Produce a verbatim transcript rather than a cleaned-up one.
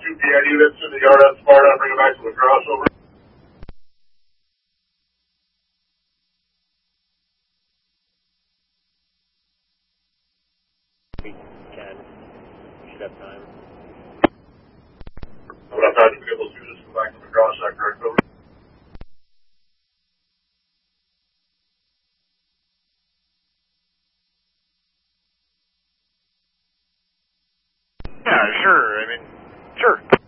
two P N units in the yard at Sparta, bring it back to the crossover. We can. We should have time. What I'm trying to get those units to back to the cross, that correct, over? Yeah, sure. I mean, sure.